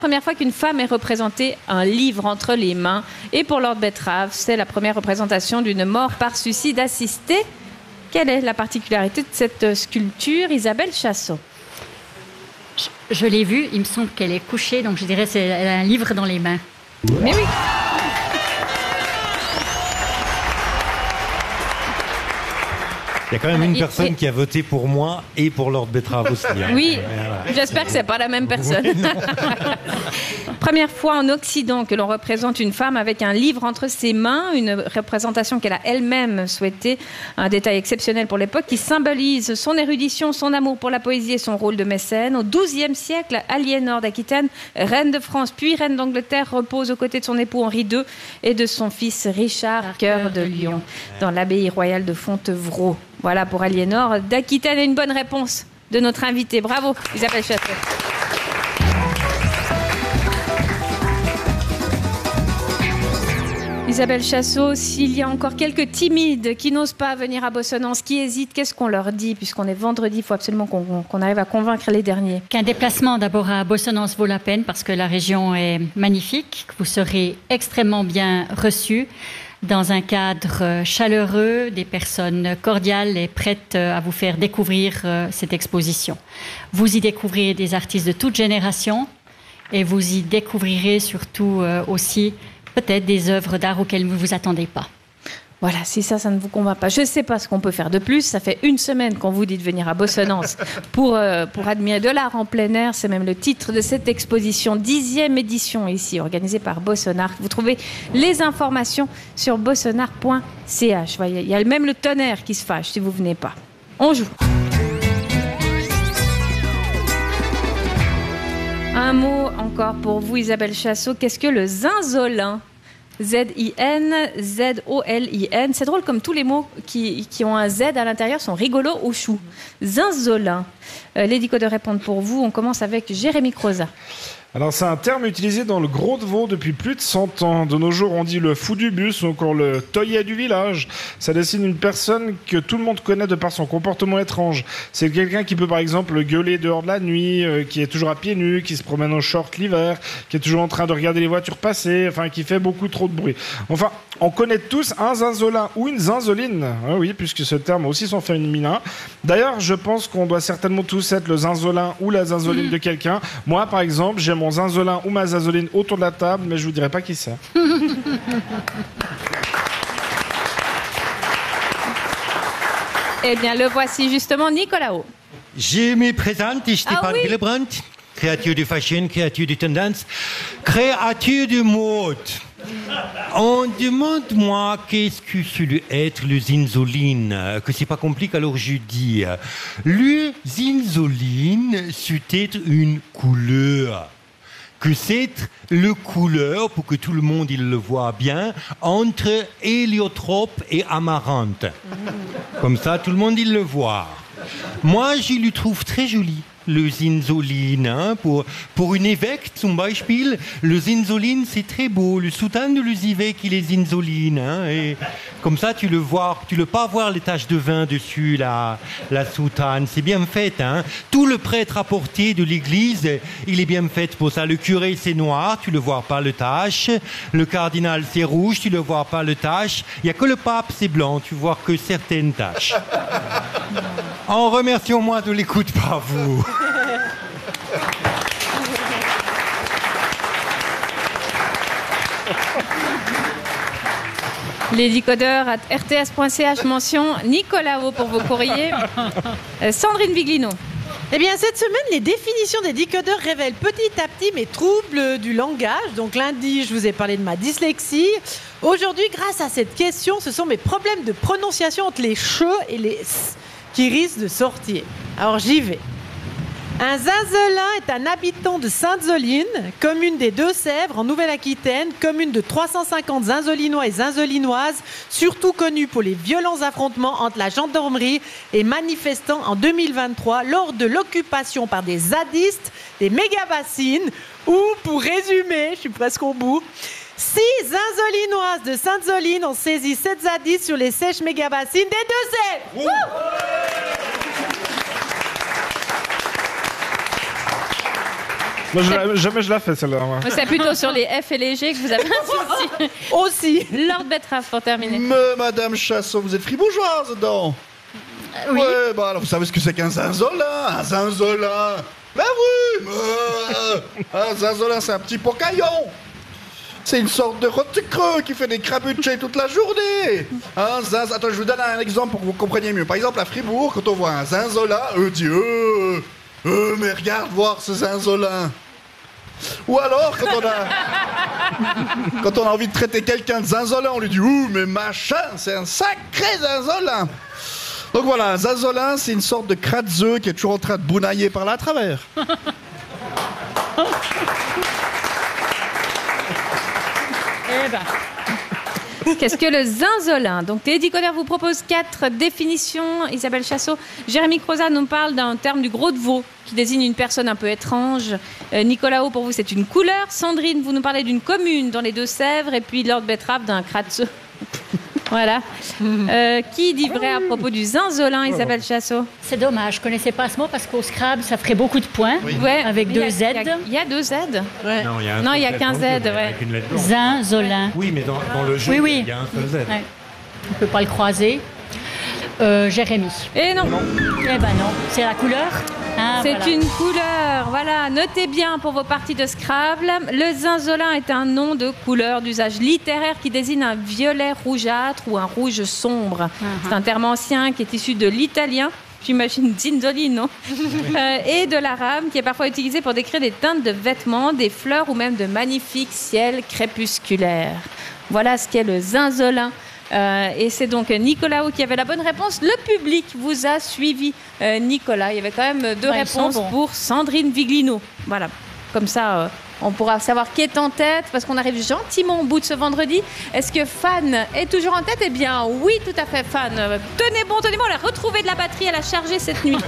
Première fois qu'une femme est représentée un livre entre les mains. Et pour Lord Betrave, c'est la première représentation d'une mort par suicide assisté. Quelle est la particularité de cette sculpture, Isabelle Chassot? Je l'ai vue, il me semble qu'elle est couchée, donc je dirais qu'elle a un livre dans les mains. Mais oui. Il y a quand même une personne qui a voté pour moi et pour Lord Betrave aussi. Hein. Oui, j'espère que c'est pas la même personne. Première fois en Occident que l'on représente une femme avec un livre entre ses mains, une représentation qu'elle a elle-même souhaitée, un détail exceptionnel pour l'époque qui symbolise son érudition, son amour pour la poésie et son rôle de mécène. Au XIIe siècle, Aliénor d'Aquitaine, reine de France puis reine d'Angleterre, repose aux côtés de son époux Henri II et de son fils Richard, cœur de lion, dans l'abbaye royale de Fontevraud. Voilà pour Aliénor d'Aquitaine et une bonne réponse de notre invité. Bravo, Isabelle Chassot. Isabelle Chassot, s'il y a encore quelques timides qui n'osent pas venir à Bossonance, qui hésitent, qu'est-ce qu'on leur dit? Puisqu'on est vendredi, il faut absolument qu'on arrive à convaincre les derniers. Qu'un déplacement d'abord à Bossonance vaut la peine parce que la région est magnifique, que vous serez extrêmement bien reçus dans un cadre chaleureux, des personnes cordiales et prêtes à vous faire découvrir cette exposition. Vous y découvrirez des artistes de toute génération et vous y découvrirez surtout aussi peut-être des œuvres d'art auxquelles vous ne vous attendez pas. Voilà, si ça ne vous convainc pas, je ne sais pas ce qu'on peut faire de plus. Ça fait une semaine qu'on vous dit de venir à Bossonance pour admirer de l'art en plein air. C'est même le titre de cette exposition, 10e édition ici, organisée par Bossonart. Vous trouvez les informations sur bossonart.ch. Il y a même le tonnerre qui se fâche si vous ne venez pas. On joue. Un mot encore pour vous, Isabelle Chassot. Qu'est-ce que le zinzolin? Z-I-N, Z-O-L-I-N. C'est drôle comme tous les mots qui ont un Z à l'intérieur sont rigolos au chou. Zinzolin. Les décodeurs répondent pour vous. On commence avec Jérémy Croza. Alors c'est un terme utilisé dans le Gros de Vaud depuis plus de 100 ans. De nos jours on dit le fou du bus ou encore le toyet du village. Ça dessine une personne que tout le monde connaît de par son comportement étrange. C'est quelqu'un qui peut par exemple gueuler dehors de la nuit, qui est toujours à pieds nus, qui se promène en short l'hiver, qui est toujours en train de regarder les voitures passer, enfin qui fait beaucoup trop de bruit. Enfin, on connaît tous un zinzolin ou une zinzoline. Ah oui, puisque ce terme a aussi son féminin. D'ailleurs, je pense qu'on doit certainement tous être le zinzolin ou la zinzoline de quelqu'un. Moi par exemple, j'ai mon zinzolin ou ma zinzoline autour de la table, mais je vous dirai pas qui c'est. Eh bien, le voici justement, Nicolas O. Je me présente, Stéphane Willebrand, créature de fashion, créature de tendance, créature de mode. On demande moi qu'est-ce que c'est être le zinzoline, que c'est pas compliqué, alors je dis le zinzoline c'est être une couleur, que c'est le couleur, pour que tout le monde il le voit bien, entre héliotrope et amarante. Comme ça tout le monde il le voit. Moi je le trouve très joli. Le zinzoline, hein, pour une évêque, zum Beispiel, le zinzoline c'est très beau, le soutane de l'évêque il est zinzoline, hein, et comme ça tu le pas voir les taches de vin dessus la soutane, c'est bien fait, hein. Tout le prêtre à portée de l'église, il est bien fait pour ça. Le curé c'est noir, tu le vois pas le tache, le cardinal c'est rouge, tu le vois pas le tache, il y a que le pape c'est blanc, tu vois que certaines taches. En remerciant moi de l'écoute par vous. Les décodeurs à rts.ch, mention Nicolas O pour vos courriers. Sandrine Viglino. Eh bien, cette semaine, les définitions des décodeurs révèlent petit à petit mes troubles du langage. Donc, lundi, je vous ai parlé de ma dyslexie. Aujourd'hui, grâce à cette question, ce sont mes problèmes de prononciation entre les che et les s qui risquent de sortir. Alors, j'y vais. Un zinzolin est un habitant de Sainte-Zoline, commune des Deux-Sèvres en Nouvelle-Aquitaine, commune de 350 zinzolinois et zinzolinoises, surtout connue pour les violents affrontements entre la gendarmerie et manifestants en 2023 lors de l'occupation par des zadistes des méga-bassines, ou, pour résumer, je suis presque au bout, 6 zinzolinoises de Sainte-Zoline ont saisi 7 zadistes sur les sèches méga-bassines des Deux-Sèvres. Moi, jamais je la fais, celle-là. Ouais. C'est plutôt sur les F et les G que vous avez aussi. Lord Betrave, pour terminer. Mais Madame Chassot, vous êtes fribourgeoise, donc. Oui. Ouais, bah alors vous savez ce que c'est qu'un zinzolin? Un zinzolin. Ben oui, un zinzolin, c'est un petit pocaillon. C'est une sorte de rôti creux qui fait des crabuchés toute la journée. Un zinzolin. Attends, je vous donne un exemple pour que vous compreniez mieux. Par exemple, à Fribourg, quand on voit un zinzolin, on dit mais regarde voir ce zinzolin. Ou alors, quand on a envie de traiter quelqu'un de zinzolin, on lui dit mais machin, c'est un sacré zinzolin. Donc voilà, un zinzolin, c'est une sorte de crâne-zeu qui est toujours en train de bounailler par là à travers. Qu'est-ce que le zinzolin? Donc Teddy Coder vous propose 4 définitions. Isabelle Chassot, Jérémy Crozat nous parle d'un terme du gros de veau qui désigne une personne un peu étrange. Nicolas O, pour vous, c'est une couleur. Sandrine, vous nous parlez d'une commune dans les Deux-Sèvres. Et puis Lord Betrave d'un crâne. Voilà. Qui dit vrai à propos du zinzolin, Isabelle Chassot? C'est dommage, je ne connaissais pas ce mot parce qu'au Scrabble, ça ferait beaucoup de points. Oui. Ouais, avec 2 Z. Il y a 2 Z. Ouais. Non, il y a qu'un Z. Ouais. Avec une lettre blanche. Zinzolin. Oui, mais dans le jeu, Oui. il y a un seul Z. Ouais. On ne peut pas le croiser. Jérémy. Et non. Eh ben non, c'est la couleur. Ah, C'est voilà. une couleur, voilà. Notez bien pour vos parties de Scrabble. Le zinzolin est un nom de couleur d'usage littéraire qui désigne un violet rougeâtre ou un rouge sombre. C'est un terme ancien qui est issu de l'italien, j'imagine zinzolino, et de l'arabe, qui est parfois utilisé pour décrire des teintes de vêtements, des fleurs ou même de magnifiques ciels crépusculaires. Voilà ce qu'est le zinzolin. Et c'est donc Nicolas qui avait la bonne réponse. Le public vous a suivi, Nicolas. Il y avait quand même 2 réponses pour Sandrine Viglino. Voilà, comme ça, on pourra savoir qui est en tête, parce qu'on arrive gentiment au bout de ce vendredi. Est-ce que Fan est toujours en tête? Eh bien, oui, tout à fait, Fan. Tenez bon, on a retrouvé de la batterie, elle a chargé cette nuit.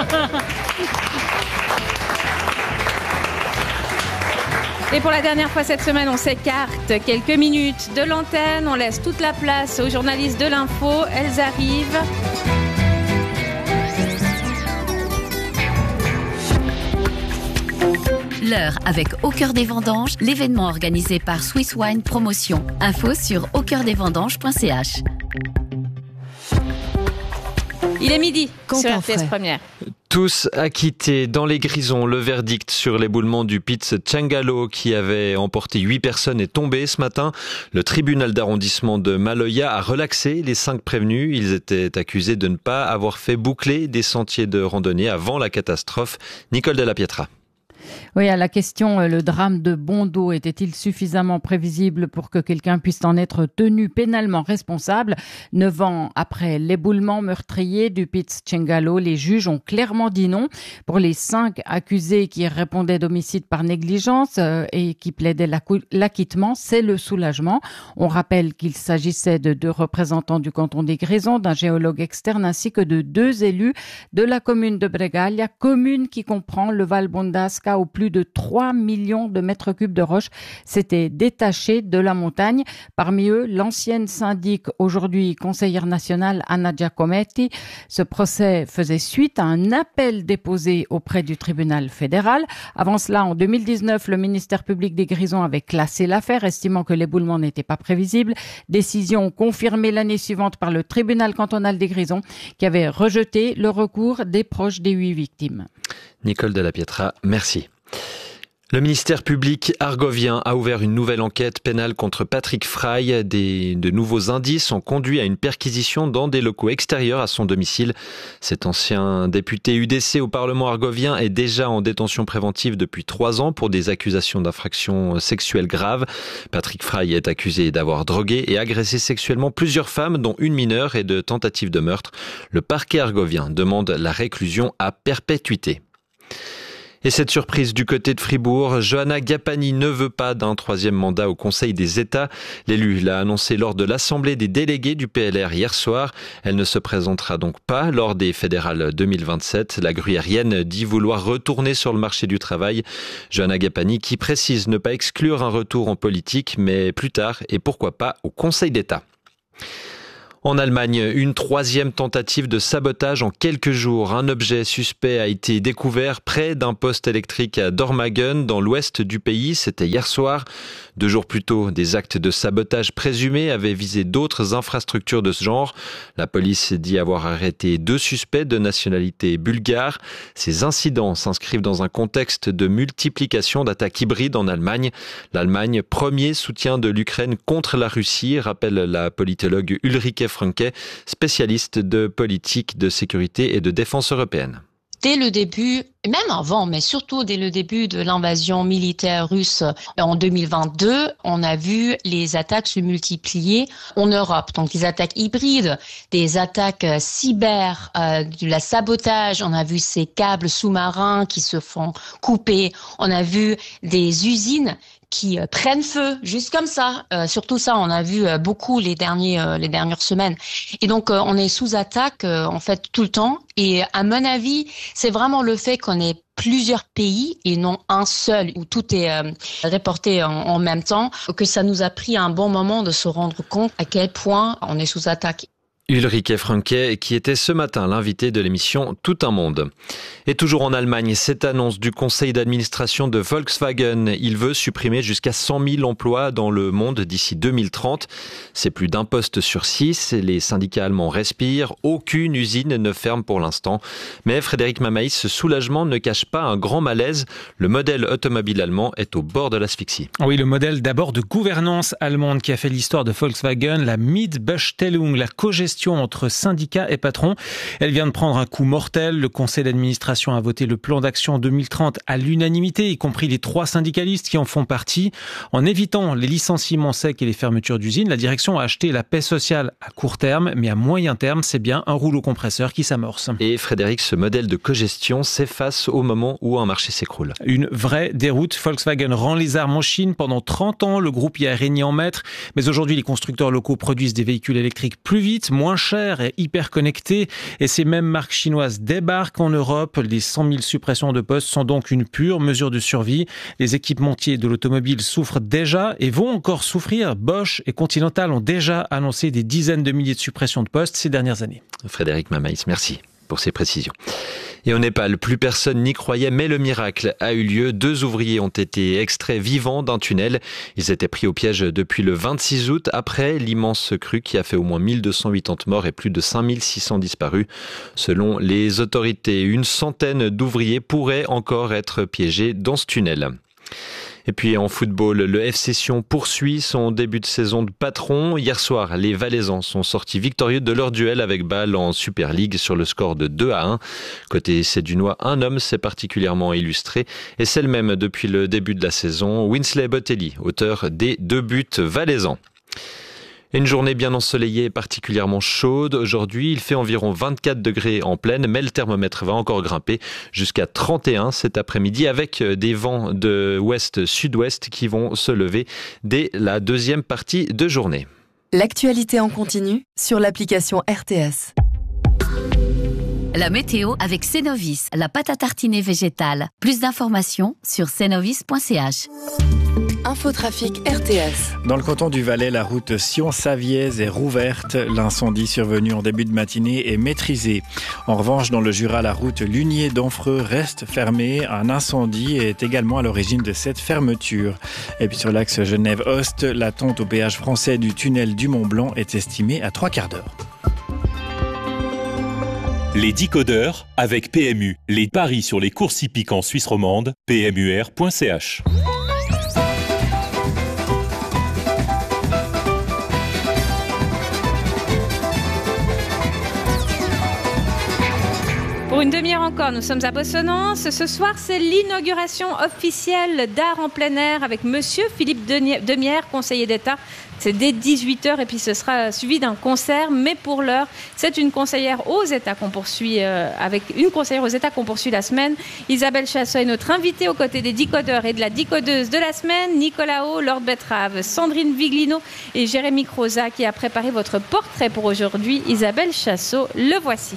Et pour la dernière fois cette semaine, on s'écarte quelques minutes de l'antenne. On laisse toute la place aux journalistes de l'info. Elles arrivent. L'heure avec Au cœur des vendanges, l'événement organisé par Swiss Wine Promotion. Info sur aucoeurdesvendanges.ch. Il est midi sur Quentin RTS Fray. Première. Tous acquittés dans les Grisons. Le verdict sur l'éboulement du Pitts Tchangalo qui avait emporté 8 personnes est tombé ce matin. Le tribunal d'arrondissement de Maloya a relaxé les 5 prévenus. Ils étaient accusés de ne pas avoir fait boucler des sentiers de randonnée avant la catastrophe. Nicole Della Pietra. Oui, à la question, le drame de Bondo était-il suffisamment prévisible pour que quelqu'un puisse en être tenu pénalement responsable? 9 ans après l'éboulement meurtrier du Pitts Tchangalo, les juges ont clairement dit non. Pour les 5 accusés qui répondaient d'homicide par négligence et qui plaidaient l'acquittement, c'est le soulagement. On rappelle qu'il s'agissait de 2 représentants du canton des Grisons, d'un géologue externe ainsi que de 2 élus de la commune de Bregaglia, commune qui comprend le Val Bondasca où plus de 3 millions de mètres cubes de roches s'étaient détachés de la montagne. Parmi eux, l'ancienne syndic, aujourd'hui conseillère nationale, Anna Giacometti. Ce procès faisait suite à un appel déposé auprès du tribunal fédéral. Avant cela, en 2019, le ministère public des Grisons avait classé l'affaire, estimant que l'éboulement n'était pas prévisible. Décision confirmée l'année suivante par le tribunal cantonal des Grisons, qui avait rejeté le recours des proches des 8 victimes. Nicole Della Pietra, merci. Le ministère public argovien a ouvert une nouvelle enquête pénale contre Patrick Frey. De nouveaux indices ont conduit à une perquisition dans des locaux extérieurs à son domicile. Cet ancien député UDC au Parlement argovien est déjà en détention préventive depuis 3 ans pour des accusations d'infractions sexuelles graves. Patrick Frey est accusé d'avoir drogué et agressé sexuellement plusieurs femmes, dont une mineure, et de tentative de meurtre. Le parquet argovien demande la réclusion à perpétuité. Et cette surprise du côté de Fribourg, Johanna Gapani ne veut pas d'un 3e mandat au Conseil des États. L'élu l'a annoncé lors de l'Assemblée des délégués du PLR hier soir. Elle ne se présentera donc pas lors des fédérales 2027. La gruyérienne dit vouloir retourner sur le marché du travail. Johanna Gapani qui précise ne pas exclure un retour en politique, mais plus tard et pourquoi pas au Conseil d'État. En Allemagne, une troisième tentative de sabotage en quelques jours. Un objet suspect a été découvert près d'un poste électrique à Dormagen, dans l'ouest du pays. C'était hier soir. 2 jours plus tôt, des actes de sabotage présumés avaient visé d'autres infrastructures de ce genre. La police dit avoir arrêté 2 suspects de nationalité bulgare. Ces incidents s'inscrivent dans un contexte de multiplication d'attaques hybrides en Allemagne. L'Allemagne, premier soutien de l'Ukraine contre la Russie, rappelle la politologue Ulrike Franke, spécialiste de politique de sécurité et de défense européenne. Dès le début, même avant, mais surtout dès le début de l'invasion militaire russe en 2022, on a vu les attaques se multiplier en Europe. Donc des attaques hybrides, des attaques cyber, de la sabotage. On a vu ces câbles sous-marins qui se font couper. On a vu des usines qui prennent feu, juste comme ça. Surtout ça, on a vu beaucoup les dernières semaines. Et donc, on est sous attaque, en fait, tout le temps. Et à mon avis, c'est vraiment le fait qu'on ait plusieurs pays et non un seul où tout est reporté en même temps, que ça nous a pris un bon moment de se rendre compte à quel point on est sous attaque. Ulrike Franke, qui était ce matin l'invité de l'émission Tout un monde. Et toujours en Allemagne, cette annonce du conseil d'administration de Volkswagen. Il veut supprimer jusqu'à 100 000 emplois dans le monde d'ici 2030. C'est plus d'1 poste sur 6. Les syndicats allemands respirent. Aucune usine ne ferme pour l'instant. Mais Frédéric Mamaïs, ce soulagement ne cache pas un grand malaise. Le modèle automobile allemand est au bord de l'asphyxie. Oui, le modèle d'abord de gouvernance allemande qui a fait l'histoire de Volkswagen, la Mitbestellung, la cogestion entre syndicats et patrons. Elle vient de prendre un coup mortel. Le conseil d'administration a voté le plan d'action 2030 à l'unanimité, y compris les 3 syndicalistes qui en font partie. En évitant les licenciements secs et les fermetures d'usines, la direction a acheté la paix sociale à court terme, mais à moyen terme, c'est bien un rouleau compresseur qui s'amorce. Et Frédéric, ce modèle de cogestion s'efface au moment où un marché s'écroule. Une vraie déroute. Volkswagen rend les armes en Chine. Pendant 30 ans, le groupe y a régné en maître. Mais aujourd'hui, les constructeurs locaux produisent des véhicules électriques plus vite, moins chers et hyper connectés. Et ces mêmes marques chinoises débarquent en Europe. Les 100 000 suppressions de postes sont donc une pure mesure de survie. Les équipementiers de l'automobile souffrent déjà et vont encore souffrir. Bosch et Continental ont déjà annoncé des dizaines de milliers de suppressions de postes ces dernières années. Frédéric Mamaïs, merci pour ces précisions. Et au Népal, plus personne n'y croyait, mais le miracle a eu lieu. 2 ouvriers ont été extraits vivants d'un tunnel. Ils étaient pris au piège depuis le 26 août, après l'immense crue qui a fait au moins 1280 morts et plus de 5600 disparus. Selon les autorités, une centaine d'ouvriers pourraient encore être piégés dans ce tunnel. Et puis en football, le FC Sion poursuit son début de saison de patron. Hier soir, les Valaisans sont sortis victorieux de leur duel avec Bâle en Super League sur le score de 2-1. Côté Sédunois, un homme s'est particulièrement illustré et c'est le même depuis le début de la saison, Winsley Botelli, auteur des 2 buts valaisans. Une journée bien ensoleillée et particulièrement chaude. Aujourd'hui, il fait environ 24 degrés en plaine, mais le thermomètre va encore grimper jusqu'à 31 cet après-midi avec des vents de ouest-sud-ouest qui vont se lever dès la deuxième partie de journée. L'actualité en continu sur l'application RTS. La météo avec Cenovis, la pâte à tartiner végétale. Plus d'informations sur cenovis.ch. Infotrafic RTS. Dans le canton du Valais, la route Sion-Savièse est rouverte. L'incendie survenu en début de matinée est maîtrisé. En revanche, dans le Jura, la route Lunier-Denfreux reste fermée. Un incendie est également à l'origine de cette fermeture. Et puis sur l'axe Genève-Ost, l'attente au péage français du tunnel du Mont-Blanc est estimée à 3/4 d'heure. Les décodeurs avec PMU. Les paris sur les courses hippiques en Suisse romande. PMUR.ch. Pour une demi-heure encore, nous sommes à Bossonance. Ce soir, c'est l'inauguration officielle d'Art en plein air avec Monsieur Philippe Demière, conseiller d'État. C'est dès 18h et puis ce sera suivi d'un concert. Mais pour l'heure, c'est une conseillère aux États qu'on poursuit la semaine. Isabelle Chassot est notre invitée aux côtés des décodeurs et de la décodeuse de la semaine. Nicolas O, Lord Betrave, Sandrine Viglino et Jérémy Croza qui a préparé votre portrait pour aujourd'hui. Isabelle Chassot, le voici.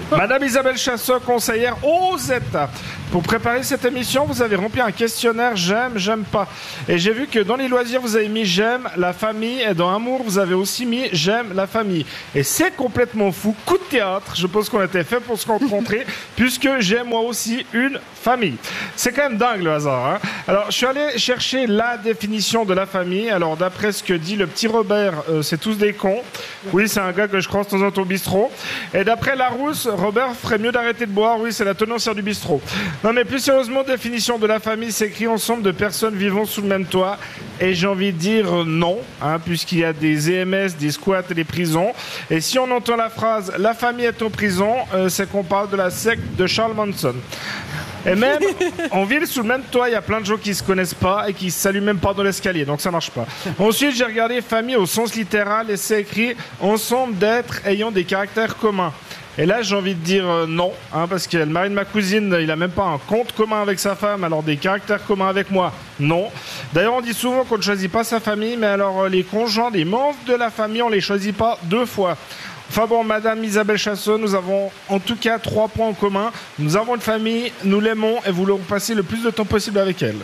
Madame Isabelle Chassot, conseillère aux États. Pour préparer cette émission, vous avez rempli un questionnaire j'aime pas. Et j'ai vu que dans les loisirs, vous avez mis j'aime la famille. Et dans amour, vous avez aussi mis j'aime la famille. Et c'est complètement fou. Coup de théâtre. Je pense qu'on était fait pour se rencontrer puisque j'ai moi aussi une famille. C'est quand même dingue le hasard. Hein. Alors, je suis allé chercher la définition de la famille. Alors, d'après ce que dit le petit Robert, c'est tous des cons. Oui, c'est un gars que je croise dans un au bistrot. Et d'après Larousse, Robert ferait mieux d'arrêter de boire. Oui, c'est la tenancière du bistrot. Non, mais plus sérieusement, définition de la famille, c'est écrit ensemble de personnes vivant sous le même toit. Et j'ai envie de dire non, hein, puisqu'il y a des EMS, des squats et des prisons. Et si on entend la phrase « la famille est en prison », c'est qu'on parle de la secte de Charles Manson. Et même, en ville, sous le même toit, il y a plein de gens qui se connaissent pas et qui se saluent même pas dans l'escalier, donc ça marche pas. Ensuite, j'ai regardé famille au sens littéral et c'est écrit « ensemble d'êtres ayant des caractères communs ». Et là, j'ai envie de dire non, hein, parce que le mari de ma cousine, il a même pas un compte commun avec sa femme, alors des caractères communs avec moi, non. D'ailleurs, on dit souvent qu'on ne choisit pas sa famille, mais alors les conjoints, les membres de la famille, on les choisit pas 2 fois. Enfin bon, Madame Isabelle Chassot, nous avons en tout cas 3 points en commun. Nous avons une famille, nous l'aimons et voulons passer le plus de temps possible avec elle.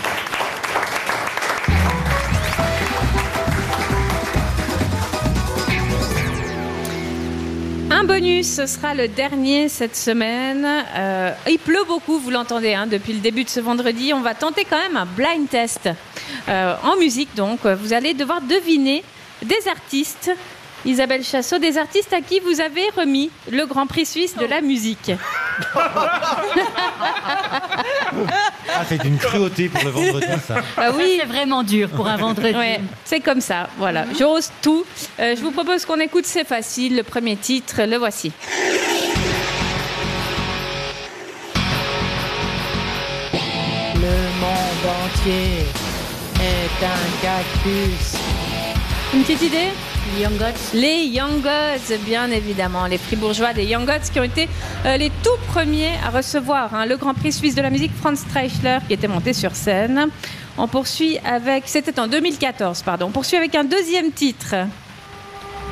Un bonus, ce sera le dernier cette semaine. Il pleut beaucoup, vous l'entendez, hein, depuis le début de ce vendredi. On va tenter quand même un blind test en musique. Donc, vous allez devoir deviner des artistes. Isabelle Chassot, des artistes à qui vous avez remis le Grand Prix suisse de la musique. C'est une cruauté pour le vendredi, ça. Oui, c'est vraiment dur pour un vendredi. Ouais, c'est comme ça, voilà. J'ose tout. Je vous propose qu'on écoute, c'est facile. Le premier titre, le voici. Le monde entier est un cactus. Une petite idée ? Les Young Gods. Les Young Gods, bien évidemment. Les fribourgeois des Young Gods qui ont été les tout premiers à recevoir le Grand Prix suisse de la musique, Franz Streichler, qui était monté sur scène. On poursuit avec... C'était en 2014, pardon. On poursuit avec un deuxième titre.